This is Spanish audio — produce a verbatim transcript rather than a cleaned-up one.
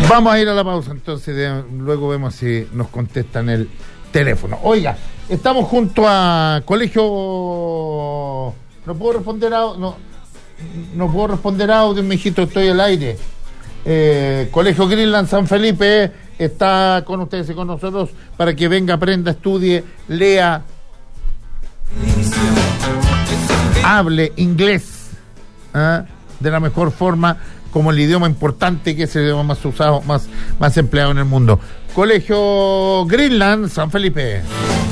Vamos a ir a la pausa, entonces de, luego vemos si nos contestan el teléfono. Oiga, estamos junto a Colegio... No puedo responder a... No, no puedo responder a audio, mijito, estoy al aire. Eh, Colegio Greenland San Felipe está con ustedes y con nosotros para que venga, aprenda, estudie, lea, hable inglés, ¿eh? de la mejor forma, como el idioma importante, que es el idioma más usado, más, más empleado en el mundo. Colegio Greenland San Felipe.